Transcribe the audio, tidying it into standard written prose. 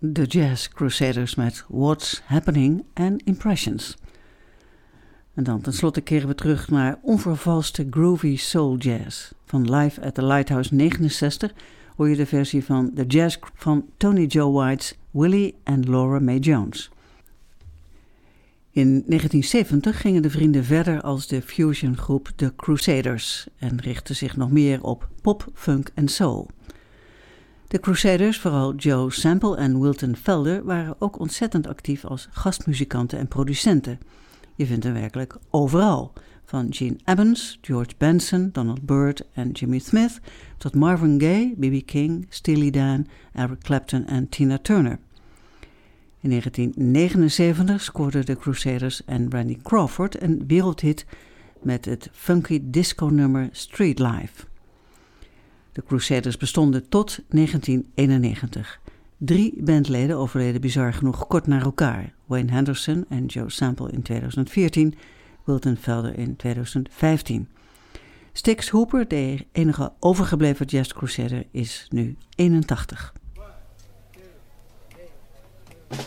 de Jazz Crusaders met What's Happening en Impressions. En dan tenslotte keren we terug naar onvervalste groovy soul jazz. Van Live at the Lighthouse 69 hoor je de versie van The Jazz van Tony Joe White's Willie and Laura Mae Jones. In 1970 gingen de vrienden verder als de fusiongroep The Crusaders en richtten zich nog meer op pop, funk en soul. De Crusaders, vooral Joe Sample en Wilton Felder, waren ook ontzettend actief als gastmuzikanten en producenten. Je vindt hen werkelijk overal, van Gene Ammons, George Benson, Donald Byrd en Jimmy Smith, tot Marvin Gaye, B.B. King, Steely Dan, Eric Clapton en Tina Turner. In 1979 scoorden de Crusaders en Randy Crawford een wereldhit met het funky disco-nummer Street Life. De Crusaders bestonden tot 1991. 3 bandleden overleden bizar genoeg kort na elkaar. Wayne Henderson en Joe Sample in 2014, Wilton Felder in 2015. Styx Hooper, de enige overgebleven Jazz Crusader, is nu 81.